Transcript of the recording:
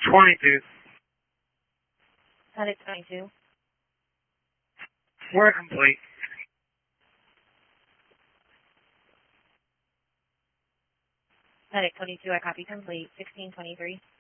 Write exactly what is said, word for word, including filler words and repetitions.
twenty-two. Medic twenty-two. We're complete. Medic twenty-two, I copy complete. sixteen twenty-three.